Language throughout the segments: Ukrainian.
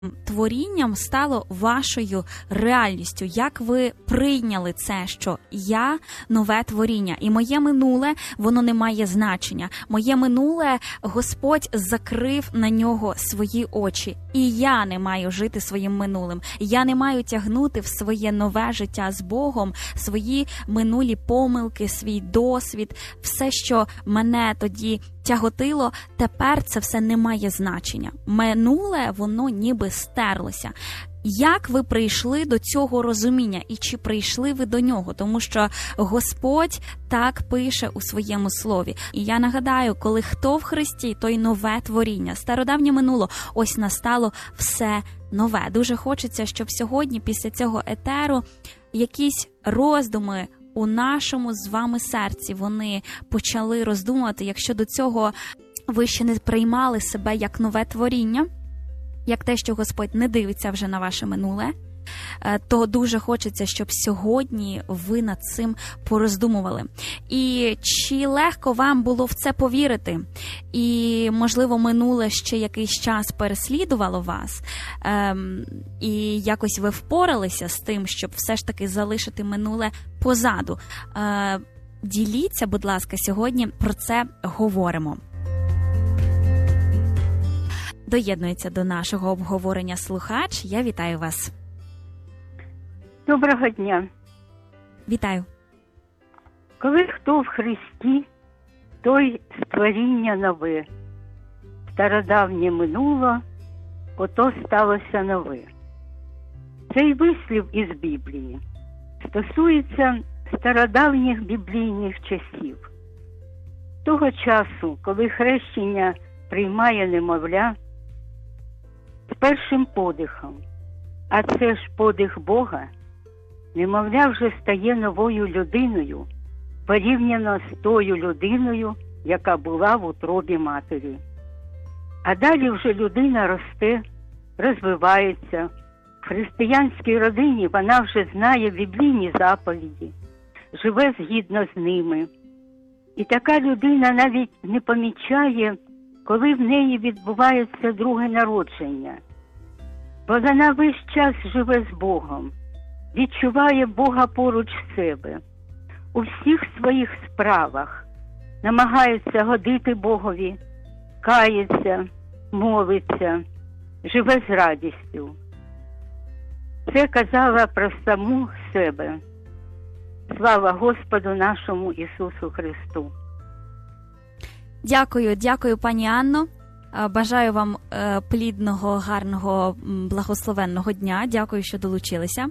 творінням стало вашою реальністю? Як ви прийняли це, що я нове творіння, і моє минуле, воно не має значення. Моє минуле, Господь закрив на нього свої очі. І я не маю жити своїм минулим. Я не маю тягнути в своє нове життя з Богом свої минулі помилки, свій досвід, все, що мене тоді тяготило, тепер це все не має значення. Минуле, воно ніби стерлося. Як ви прийшли до цього розуміння і чи прийшли ви до нього? Тому що Господь так пише у своєму слові. І я нагадаю, коли хто в Христі, той нове творіння. Стародавнє минуло, ось настало все нове. Дуже хочеться, щоб сьогодні, після цього етеру, якісь роздуми у нашому з вами серці вони почали роздумувати. Якщо до цього ви ще не приймали себе як нове творіння, як те, що Господь не дивиться вже на ваше минуле, то дуже хочеться, щоб сьогодні ви над цим пороздумували. І чи легко вам було в це повірити? І, можливо, минуле ще якийсь час переслідувало вас, і якось ви впоралися з тим, щоб все ж таки залишити минуле позаду. Діліться, будь ласка, сьогодні про це говоримо. Доєднується до нашого обговорення слухач. Я вітаю вас. Доброго дня. Вітаю. Коли хто в Христі, той створіння нове. Стародавнє минуло, ото сталося нове. Цей вислів із Біблії стосується стародавніх біблійних часів. Того часу, коли хрещення приймає немовля з першим подихом, а це ж подих Бога, немовля вже стає новою людиною, порівняно з тою людиною, яка була в утробі матері. А далі вже людина росте, розвивається. В християнській родині вона вже знає біблійні заповіді, живе згідно з ними. І така людина навіть не помічає, коли в неї відбувається друге народження. Бо вона весь час живе з Богом, відчуває Бога поруч себе. У всіх своїх справах намагається годити Богові, кається, молиться, живе з радістю. Це казала про саму себе. Слава Господу нашому Ісусу Христу. Дякую, пані Анно. Бажаю вам плідного, гарного, благословенного дня. Дякую, що долучилися.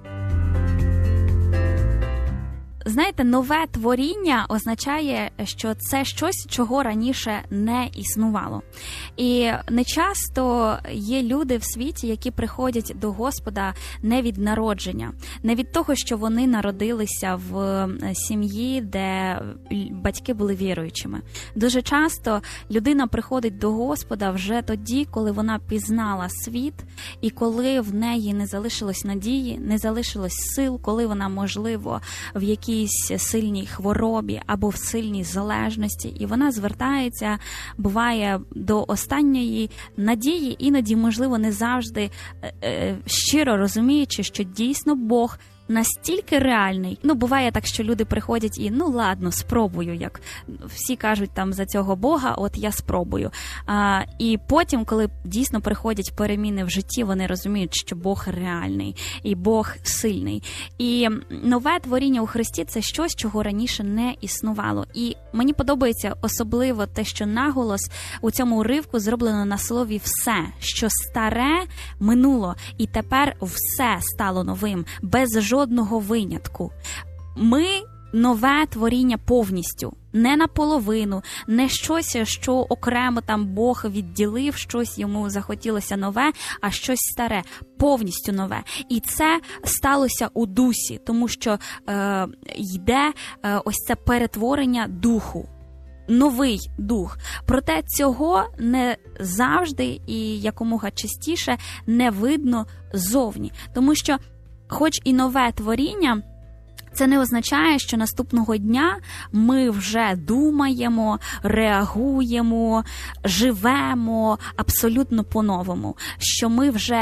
Знаєте, нове творіння означає, що це щось, чого раніше не існувало. І не часто є люди в світі, які приходять до Господа не від народження, не від того, що вони народилися в сім'ї, де батьки були віруючими. Дуже часто людина приходить до Господа вже тоді, коли вона пізнала світ, і коли в неї не залишилось надії, не залишилось сил, коли вона, можливо, в якійсь сильній хворобі або в сильній залежності, і вона звертається, буває, до останньої надії, іноді, можливо, не завжди щиро розуміючи, що дійсно Бог настільки реальний. Буває так, що люди приходять і, ладно, спробую, як всі кажуть там за цього Бога, от я спробую. І потім, коли дійсно приходять переміни в житті, вони розуміють, що Бог реальний і Бог сильний. І нове творіння у Христі – це щось, чого раніше не існувало. І мені подобається особливо те, що наголос у цьому уривку зроблено на слові «все», що старе минуло, і тепер все стало новим, без жодного винятку. Ми нове творіння повністю, не наполовину, не щось, що окремо там Бог відділив, щось йому захотілося нове, а щось старе, повністю нове. І це сталося у дусі, тому що йде ось це перетворення духу. Новий дух. Проте цього не завжди і якомога частіше не видно зовні. Тому що хоч і нове творіння, це не означає, що наступного дня ми вже думаємо, реагуємо, живемо абсолютно по-новому, що ми вже